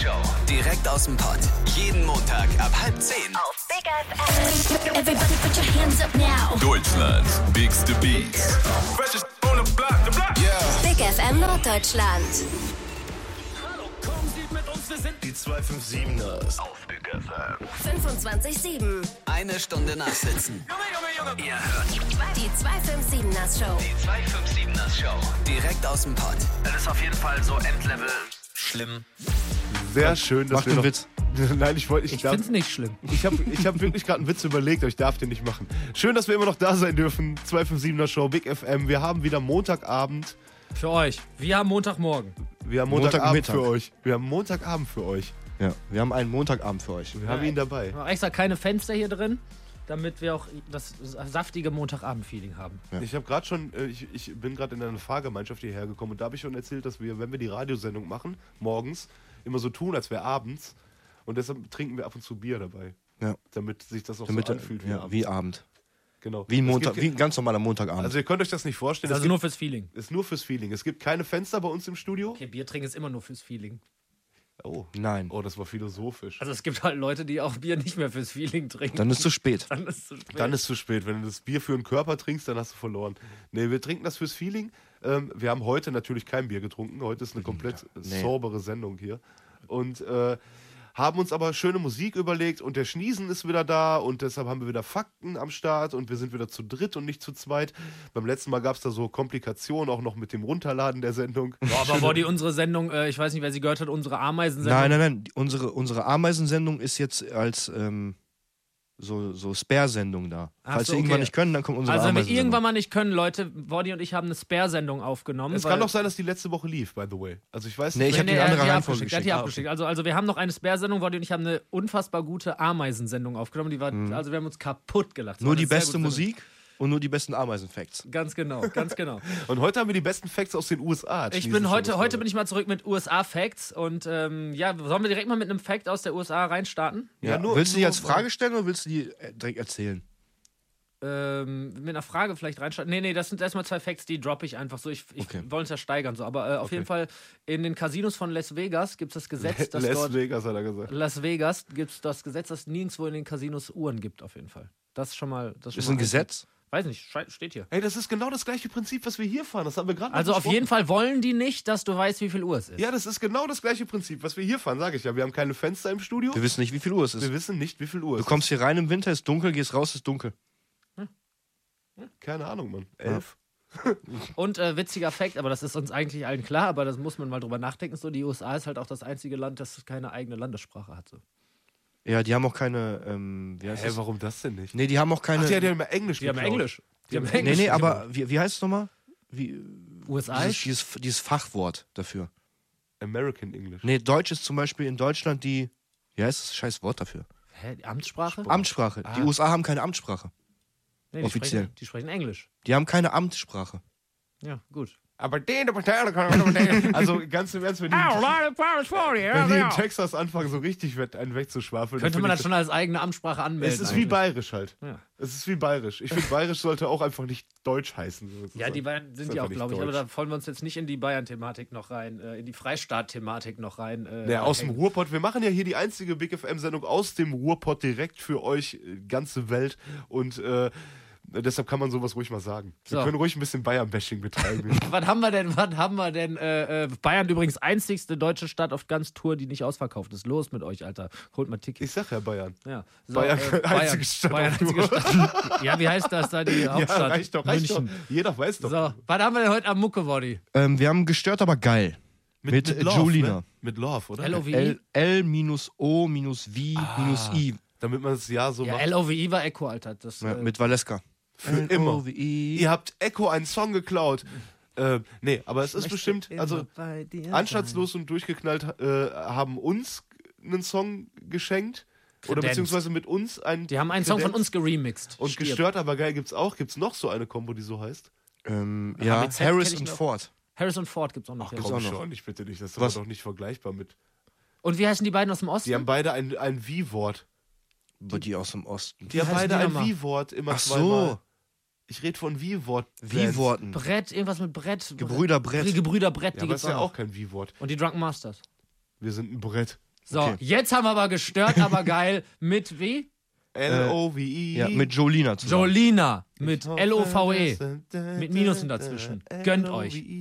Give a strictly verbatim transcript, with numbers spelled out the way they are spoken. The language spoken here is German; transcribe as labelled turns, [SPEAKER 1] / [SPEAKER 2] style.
[SPEAKER 1] Show. Direkt aus dem Pott. Jeden Montag ab halb zehn.
[SPEAKER 2] Auf Big F M. Everybody put your hands up now.
[SPEAKER 3] Deutschlands bigste Beats.
[SPEAKER 1] Yeah.
[SPEAKER 2] Big F M Norddeutschland.
[SPEAKER 1] Hallo, kommen Sie mit uns, wir sind
[SPEAKER 3] Die zweihundertsiebenundfünfzigers.
[SPEAKER 1] auf Big F M.
[SPEAKER 2] fünfundzwanzig sieben.
[SPEAKER 1] Eine Stunde nachsitzen. Junge, Junge, Junge. Ihr hört
[SPEAKER 2] Die zweihundertsiebenundfünfzig Show.
[SPEAKER 1] die zweihundertsiebenundfünfziger Show. Direkt aus dem Pott. Das ist auf jeden Fall so Endlevel schlimm.
[SPEAKER 4] Sehr schön, dass
[SPEAKER 5] Mach
[SPEAKER 4] wir
[SPEAKER 5] den
[SPEAKER 4] noch...
[SPEAKER 5] Witz.
[SPEAKER 4] Nein, ich wollte... Ich,
[SPEAKER 6] Ich
[SPEAKER 4] darf-
[SPEAKER 6] find's nicht schlimm.
[SPEAKER 4] ich habe ich hab wirklich gerade einen Witz überlegt, aber ich darf den nicht machen. Schön, dass wir immer noch da sein dürfen. zweihundertsiebenundfünfziger Show, Big F M. Wir haben wieder Montagabend.
[SPEAKER 6] Für euch. Wir haben Montagmorgen.
[SPEAKER 4] Wir haben Montagabend
[SPEAKER 5] Montagmittag.
[SPEAKER 4] für euch. Wir haben Montagabend für euch.
[SPEAKER 5] Ja, wir haben einen Montagabend für euch.
[SPEAKER 4] Wir haben ihn dabei.
[SPEAKER 6] Wir haben extra keine Fenster hier drin, damit wir auch das saftige Montagabend-Feeling haben.
[SPEAKER 5] Ja.
[SPEAKER 4] Ich habe gerade schon, äh, ich, ich bin gerade in eine Fahrgemeinschaft hierher gekommen und da habe ich schon erzählt, dass wir, wenn wir die Radiosendung machen, morgens, immer so tun, als wäre abends. Und deshalb trinken wir ab und zu Bier dabei.
[SPEAKER 5] Ja.
[SPEAKER 4] Damit sich das auch
[SPEAKER 5] Damit,
[SPEAKER 4] so anfühlt wie
[SPEAKER 5] ja,
[SPEAKER 4] abends.
[SPEAKER 5] wie Abend.
[SPEAKER 4] Genau.
[SPEAKER 5] Wie ein,
[SPEAKER 4] Es
[SPEAKER 5] Montag,
[SPEAKER 4] gibt-
[SPEAKER 5] wie ein ganz normaler Montagabend.
[SPEAKER 4] Also ihr könnt euch das nicht vorstellen.
[SPEAKER 6] Also
[SPEAKER 4] es
[SPEAKER 6] nur
[SPEAKER 4] gibt,
[SPEAKER 6] fürs Feeling.
[SPEAKER 4] ist nur fürs Feeling. Es gibt keine Fenster bei uns im Studio.
[SPEAKER 6] Okay, Bier trinken ist immer nur fürs Feeling.
[SPEAKER 4] Oh.
[SPEAKER 5] Nein.
[SPEAKER 4] Oh, das war philosophisch.
[SPEAKER 6] Also es gibt halt Leute, die auch Bier nicht mehr fürs Feeling trinken.
[SPEAKER 5] Dann ist es zu spät.
[SPEAKER 6] Dann ist es zu spät.
[SPEAKER 4] Dann ist zu spät. Wenn du das Bier für den Körper trinkst, dann hast du verloren. Nee, wir trinken das fürs Feeling. Ähm, wir haben heute natürlich kein Bier getrunken. Heute ist eine komplett
[SPEAKER 5] Nee.
[SPEAKER 4] saubere Sendung hier. Und äh, haben uns aber schöne Musik überlegt und der Schniesen ist wieder da und deshalb haben wir wieder Fakten am Start und wir sind wieder zu dritt und nicht zu zweit. Beim letzten Mal gab es da so Komplikationen, auch noch mit dem Runterladen der Sendung.
[SPEAKER 6] Boah, aber Body, unsere Sendung, äh, ich weiß nicht, wer sie gehört hat, unsere Ameisensendung.
[SPEAKER 5] Nein, nein, nein. Die- Unsere, unsere Ameisensendung ist jetzt als ähm, so, so Spare-Sendung da.
[SPEAKER 6] Ach
[SPEAKER 5] Falls
[SPEAKER 6] so,
[SPEAKER 5] wir irgendwann
[SPEAKER 6] okay.
[SPEAKER 5] nicht können, dann kommt unsere
[SPEAKER 6] Also wenn wir
[SPEAKER 5] Ameisensendung.
[SPEAKER 6] irgendwann mal nicht können, Leute, Body und ich haben eine Spare-Sendung aufgenommen.
[SPEAKER 4] Es
[SPEAKER 6] weil-
[SPEAKER 4] kann doch sein, dass die letzte Woche lief, by the way. Also ich weiß
[SPEAKER 5] Nee,
[SPEAKER 4] nicht.
[SPEAKER 5] ich hab
[SPEAKER 6] Nee,
[SPEAKER 5] die
[SPEAKER 6] er hat
[SPEAKER 5] andere
[SPEAKER 6] die
[SPEAKER 5] Reihenfolge
[SPEAKER 6] abgeschickt. Er hat die
[SPEAKER 5] geschickt.
[SPEAKER 6] abgeschickt. Also, also wir haben noch eine Spare-Sendung, Body und ich haben eine unfassbar gute Ameisensendung aufgenommen. Die war, Also wir haben uns kaputt gelacht. Das war
[SPEAKER 5] Nur
[SPEAKER 6] eine
[SPEAKER 5] die
[SPEAKER 6] sehr
[SPEAKER 5] beste
[SPEAKER 6] gute
[SPEAKER 5] Musik und nur die besten Ameisen-Facts.
[SPEAKER 6] Sendung. Ganz genau, ganz genau.
[SPEAKER 4] Und heute haben wir die besten Facts aus den U S A.
[SPEAKER 6] Ich bin heute, heute bin ich mal zurück mit U S A-Facts und ähm, ja, sollen wir direkt mal mit einem Fact aus der U S A reinstarten?
[SPEAKER 4] Ja,
[SPEAKER 5] Ja,
[SPEAKER 4] nur-
[SPEAKER 5] willst du die
[SPEAKER 4] nur-
[SPEAKER 5] als Frage stellen oder willst du die äh, direkt erzählen?
[SPEAKER 6] Ähm, mit einer Frage vielleicht reinstarten. Nee, nee, das sind erstmal zwei Facts, die droppe ich einfach so. Ich, ich
[SPEAKER 5] Okay.
[SPEAKER 6] wollen es ja steigern so. Aber äh, auf jeden Fall in den Casinos von Las Vegas gibt es das Gesetz, dass
[SPEAKER 4] Las
[SPEAKER 6] dort
[SPEAKER 4] Vegas hat er gesagt.
[SPEAKER 6] Las Vegas gibt es das Gesetz, dass es nirgendwo in den Casinos Uhren gibt, auf jeden Fall. Das ist schon mal. Das schon
[SPEAKER 5] Ist
[SPEAKER 6] mal
[SPEAKER 5] ein Gesetz?
[SPEAKER 6] Weiß nicht, schei- steht hier.
[SPEAKER 4] Hey, das ist genau das gleiche Prinzip, was wir hier fahren. Das haben wir gerade noch
[SPEAKER 6] Also auf
[SPEAKER 4] besprochen.
[SPEAKER 6] jeden Fall wollen die nicht, dass du weißt, wie viel Uhr es ist.
[SPEAKER 4] Ja, das ist genau das gleiche Prinzip, was wir hier fahren, sage ich ja. Wir haben keine Fenster im Studio.
[SPEAKER 5] Wir wissen nicht, wie viel Uhr es ist.
[SPEAKER 4] Wir wissen nicht, wie viel Uhr
[SPEAKER 5] Du
[SPEAKER 4] es
[SPEAKER 5] kommst hier rein im Winter, ist dunkel, gehst raus, ist dunkel.
[SPEAKER 4] ist. Keine Ahnung, Mann. Elf?
[SPEAKER 6] Und äh, witziger Fact, aber das ist uns eigentlich allen klar, aber das muss man mal drüber nachdenken. So, die U S A ist halt auch das einzige Land, das keine eigene Landessprache hat. So.
[SPEAKER 5] Ja, die haben auch keine, ähm, wie heißt
[SPEAKER 4] Hä,
[SPEAKER 5] das?
[SPEAKER 4] warum das denn nicht?
[SPEAKER 5] Nee, die haben auch keine...
[SPEAKER 4] Ach, die, die haben Englisch
[SPEAKER 6] Die haben
[SPEAKER 4] geklaut.
[SPEAKER 6] Englisch. Die haben
[SPEAKER 5] nee,
[SPEAKER 6] Englisch.
[SPEAKER 5] nee, aber wie, wie heißt es nochmal? Wie,
[SPEAKER 6] U S A
[SPEAKER 5] dieses,
[SPEAKER 6] ist?
[SPEAKER 5] dieses, dieses Fachwort dafür.
[SPEAKER 4] American English.
[SPEAKER 5] Nee, Deutsch ist zum Beispiel in Deutschland die, wie heißt das scheiß Wort dafür?
[SPEAKER 6] Hä, die Amtssprache?
[SPEAKER 5] Amtssprache. Die U S A haben keine Amtssprache.
[SPEAKER 6] Nee, die
[SPEAKER 5] offiziell.
[SPEAKER 6] Sprechen, die sprechen Englisch.
[SPEAKER 5] Die haben keine Amtssprache.
[SPEAKER 6] Ja, gut.
[SPEAKER 4] Aber den, also ganz im Ernst, wenn die, wenn die in Texas anfangen, so richtig we- einen wegzuschwafeln.
[SPEAKER 6] Könnte
[SPEAKER 4] dann
[SPEAKER 6] man
[SPEAKER 4] find
[SPEAKER 6] das schon als eigene Amtssprache
[SPEAKER 4] ich,
[SPEAKER 6] anmelden?
[SPEAKER 4] Es ist wie
[SPEAKER 6] eigentlich.
[SPEAKER 4] bayerisch halt.
[SPEAKER 6] Ja.
[SPEAKER 4] Es ist wie bayerisch. Ich finde, bayerisch sollte auch einfach nicht deutsch heißen. sozusagen.
[SPEAKER 6] Ja, die Bayern sind
[SPEAKER 4] Ist
[SPEAKER 6] ja auch,
[SPEAKER 4] einfach
[SPEAKER 6] glaube ich,
[SPEAKER 4] nicht
[SPEAKER 6] aber da
[SPEAKER 4] deutsch.
[SPEAKER 6] wollen wir uns jetzt nicht in die Bayern-Thematik noch rein, äh, in die Freistaat-Thematik noch rein. Äh,
[SPEAKER 4] Ja, aus dem
[SPEAKER 6] hängen.
[SPEAKER 4] Ruhrpott. Wir machen ja hier die einzige Big F M-Sendung aus dem Ruhrpott direkt für euch, äh, ganze Welt. Und äh, deshalb kann man sowas ruhig mal sagen. Wir
[SPEAKER 6] So.
[SPEAKER 4] können ruhig ein bisschen Bayern-Bashing betreiben.
[SPEAKER 6] Was haben wir denn, was haben wir denn? Äh, äh, Bayern übrigens einzigste deutsche Stadt auf ganz Tour, die nicht ausverkauft ist. Los mit euch, Alter. Holt mal Tickets.
[SPEAKER 4] Ich sag ja Bayern.
[SPEAKER 6] Ja. So,
[SPEAKER 4] Bayern,
[SPEAKER 6] äh,
[SPEAKER 4] einzige Stadt
[SPEAKER 6] Bayern,
[SPEAKER 4] auf
[SPEAKER 6] einzige
[SPEAKER 4] Tour.
[SPEAKER 6] Stadt. Ja, wie heißt das da, die Hauptstadt?
[SPEAKER 4] Ja, reicht doch, reicht
[SPEAKER 6] München.
[SPEAKER 4] doch. Jeder weiß doch.
[SPEAKER 6] So, was haben wir denn heute am Mucke-Body?
[SPEAKER 5] Ähm, wir haben gestört, aber geil. Mit, äh,
[SPEAKER 4] Love,
[SPEAKER 5] Julina.
[SPEAKER 4] Ne? Mit Love, oder?
[SPEAKER 6] L O V
[SPEAKER 5] L, L minus O minus V minus I.
[SPEAKER 4] Damit man das ja so
[SPEAKER 6] Ja,
[SPEAKER 4] macht.
[SPEAKER 6] L O V I war Echo, Alter. Das,
[SPEAKER 5] Ja,
[SPEAKER 6] äh,
[SPEAKER 5] mit Valeska.
[SPEAKER 4] Für immer.
[SPEAKER 5] L O V I.
[SPEAKER 4] Ihr habt Echo einen Song geklaut. Äh, nee, aber es ist
[SPEAKER 6] möchte
[SPEAKER 4] bestimmt,
[SPEAKER 6] immer
[SPEAKER 4] also
[SPEAKER 6] bei dir
[SPEAKER 4] anstandslos und durchgeknallt äh, haben uns einen Song geschenkt. Oder
[SPEAKER 6] Kredenzt.
[SPEAKER 4] beziehungsweise mit uns einen.
[SPEAKER 6] Die haben einen Song von uns geremixed.
[SPEAKER 4] Und
[SPEAKER 6] Stirb.
[SPEAKER 4] gestört, aber geil gibt's auch. Gibt's noch so eine Kombo, die so heißt?
[SPEAKER 5] Ähm, ja,
[SPEAKER 6] H B Z
[SPEAKER 5] Harris
[SPEAKER 6] kenn ich
[SPEAKER 5] und
[SPEAKER 6] noch.
[SPEAKER 5] Ford.
[SPEAKER 6] Harrison Ford gibt's auch noch. ja.
[SPEAKER 5] gibt's
[SPEAKER 4] Komm
[SPEAKER 5] auch noch.
[SPEAKER 4] schon, ich bitte dich. Das ist
[SPEAKER 5] Was?
[SPEAKER 4] aber doch nicht vergleichbar mit.
[SPEAKER 6] Und wie heißen die beiden aus dem Osten?
[SPEAKER 4] Die haben beide ein, ein Wie-Wort.
[SPEAKER 5] Die, die aus dem Osten.
[SPEAKER 4] Die haben
[SPEAKER 6] heißen
[SPEAKER 4] beide
[SPEAKER 6] die
[SPEAKER 4] ein
[SPEAKER 6] nochmal?
[SPEAKER 4] Wie-Wort immer
[SPEAKER 5] Ach
[SPEAKER 4] zweimal.
[SPEAKER 5] so.
[SPEAKER 4] Ich rede von Wie-Wort.
[SPEAKER 5] Wie-Worten.
[SPEAKER 6] Brett, irgendwas mit Brett.
[SPEAKER 5] Gebrüder Brett.
[SPEAKER 6] Die Gebrüder Brett,
[SPEAKER 4] Ja,
[SPEAKER 6] die
[SPEAKER 4] aber
[SPEAKER 6] gibt's
[SPEAKER 4] ist ja
[SPEAKER 6] auch.
[SPEAKER 4] auch kein Wie-Wort.
[SPEAKER 6] Und die Drunken Masters.
[SPEAKER 4] Wir sind ein Brett.
[SPEAKER 6] So,
[SPEAKER 5] Okay.
[SPEAKER 6] jetzt haben wir aber gestört, aber geil mit wie?
[SPEAKER 4] L O V E.
[SPEAKER 5] Ja, mit Jolina zusammen.
[SPEAKER 6] Jolina mit L O V E. Mit Minusen dazwischen. Gönnt euch.